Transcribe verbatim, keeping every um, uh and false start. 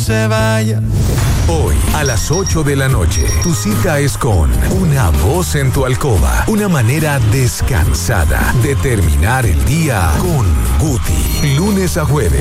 se vaya. Hoy, a las ocho de la noche, tu cita es con Una Voz en tu Alcoba. Una manera descansada de terminar el día con Guti. Lunes a jueves.